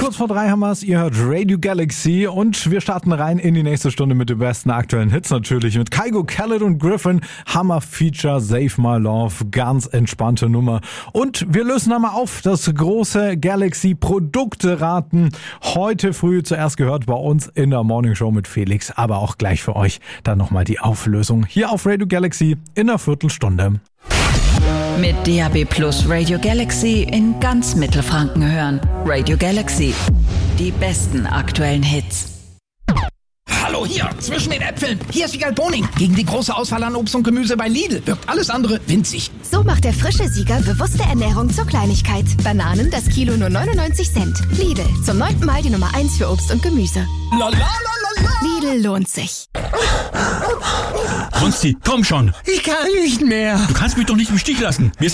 Kurz vor 3 haben wir es, ihr hört Radio Galaxy und wir starten rein in die nächste Stunde mit den besten aktuellen Hits natürlich. Mit Kygo, Khaled und Griffin, Hammer Feature, Save My Love, ganz entspannte Nummer. Und wir lösen einmal auf das große Galaxy Produkte-Raten. Heute früh zuerst gehört bei uns in der Morning Show mit Felix, aber auch gleich für euch dann nochmal die Auflösung hier auf Radio Galaxy in einer Viertelstunde. Mit DAB+ Radio Galaxy in ganz Mittelfranken hören. Radio Galaxy. Die besten aktuellen Hits. Hallo hier, zwischen den Äpfeln. Hier ist Siegal Boning. Gegen die große Auswahl an Obst und Gemüse bei Lidl wirkt alles andere winzig. So macht der frische Sieger bewusste Ernährung zur Kleinigkeit. Bananen das Kilo nur 99 Cent. Lidl, zum 9. Mal die Nummer 1 für Obst und Gemüse. La la la la la. Lidl lohnt sich. Konsti, komm schon. Ich kann nicht mehr. Du kannst mich doch nicht im Stich lassen. Wir